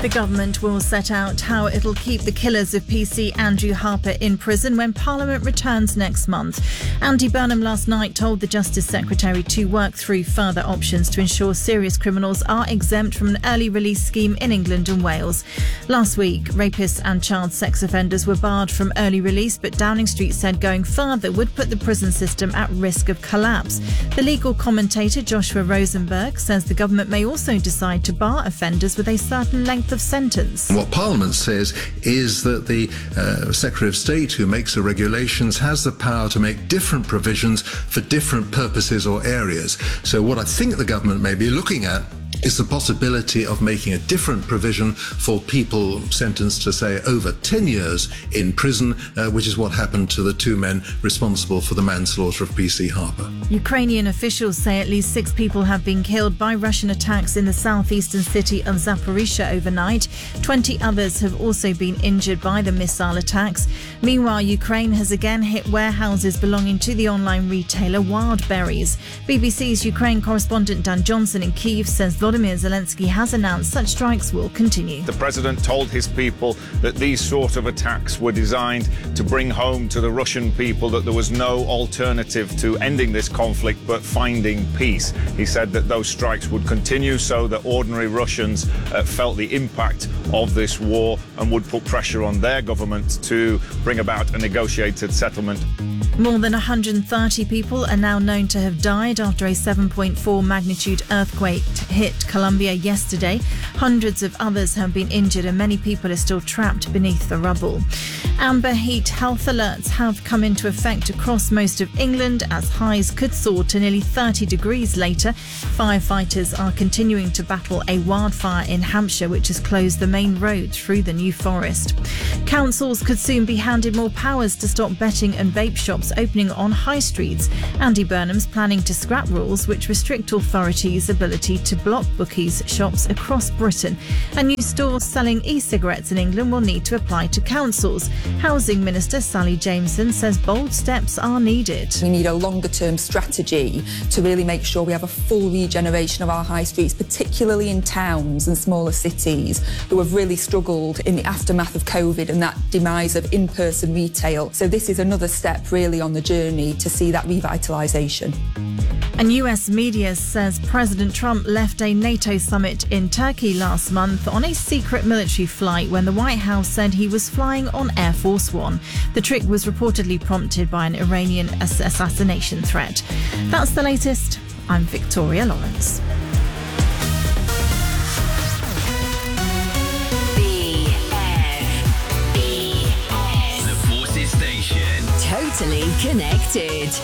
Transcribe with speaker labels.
Speaker 1: The government will set out how it'll keep the killers of PC Andrew Harper in prison when Parliament returns next month. Andy Burnham last night told the Justice Secretary to work through further options to ensure serious criminals are exempt from an early release scheme in England and Wales. Last week, rapists and child sex offenders were barred from early release, but Downing Street said going further would put the prison system at risk of collapse. The legal commentator Joshua Rosenberg says the government may also decide to bar offenders with a certain length of sentence.
Speaker 2: What Parliament says is that the Secretary of State who makes the regulations has the power to make different provisions for different purposes or areas. So what I think the government may be looking at is the possibility of making a different provision for people sentenced to, say, over 10 years in prison, which is what happened to the two men responsible for the manslaughter of PC Harper.
Speaker 1: Ukrainian officials say at least 6 people have been killed by Russian attacks in the southeastern city of Zaporizhzhia overnight. 20 others have also been injured by the missile attacks. Meanwhile, Ukraine has again hit warehouses belonging to the online retailer Wildberries. BBC's Ukraine correspondent Dan Johnson in Kyiv says Volodymyr Zelensky has announced such strikes will continue.
Speaker 3: The president told his people that these sort of attacks were designed to bring home to the Russian people that there was no alternative to ending this conflict but finding peace. He said that those strikes would continue so that ordinary Russians felt the impact of this war and would put pressure on their government to bring about a negotiated settlement.
Speaker 1: More than 130 people are now known to have died after a 7.4 magnitude earthquake hit Colombia yesterday. Hundreds of others have been injured and many people are still trapped beneath the rubble. Amber heat health alerts have come into effect across most of England as highs could soar to nearly 30 degrees later. Firefighters are continuing to battle a wildfire in Hampshire which has closed the main road through the New Forest. Councils could soon be handed more powers to stop betting and vape shops opening on high streets. Andy Burnham's planning to scrap rules which restrict authorities' ability to block bookies' shops across Britain. And new stores selling e-cigarettes in England will need to apply to councils. Housing Minister Sally Jameson says bold steps are needed.
Speaker 4: We need a longer-term strategy to really make sure we have a full regeneration of our high streets, particularly in towns and smaller cities who have really struggled in the aftermath of COVID and that demise of in-person retail. So this is another step really on the journey to see that revitalisation.
Speaker 1: And US media says President Trump left a NATO summit in Turkey last month on a secret military flight when the White House said he was flying on Air Force One. The trip was reportedly prompted by an Iranian assassination threat. That's the latest. I'm Victoria Lawrence.
Speaker 5: The Forces Station.
Speaker 6: Totally connected.